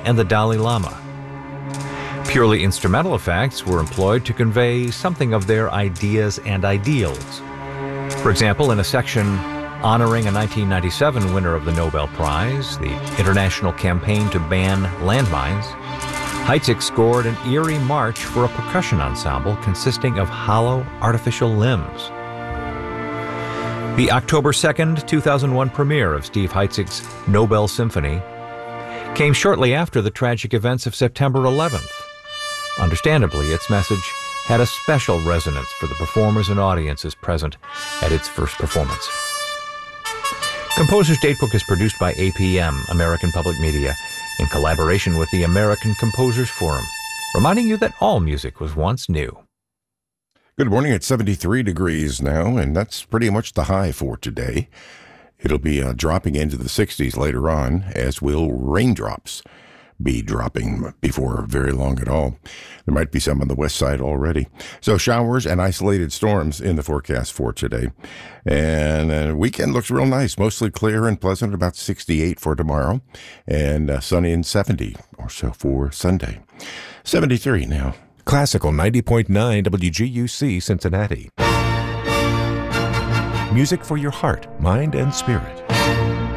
and the Dalai Lama. Purely instrumental effects were employed to convey something of their ideas and ideals. For example, in a section honoring a 1997 winner of the Nobel Prize, the International Campaign to Ban Landmines, Heitzig scored an eerie march for a percussion ensemble consisting of hollow artificial limbs. The October 2nd, 2001 premiere of Steve Heitzig's Nobel Symphony came shortly after the tragic events of September 11th. Understandably, its message had a special resonance for the performers and audiences present at its first performance. Composer's Datebook is produced by APM, American Public Media, in collaboration with the American Composers Forum, reminding you that all music was once new. Good morning. It's 73 degrees now, and that's pretty much the high for today. It'll be dropping into the 60s later on, as will raindrops be dropping before very long at all. There might be some on the west side already. So showers and isolated storms in the forecast for today. And the weekend looks real nice, mostly clear and pleasant, about 68 for tomorrow, and sunny and 70 or so for Sunday. 73 now. Classical 90.9 WGUC Cincinnati. Music for your heart, mind, and spirit.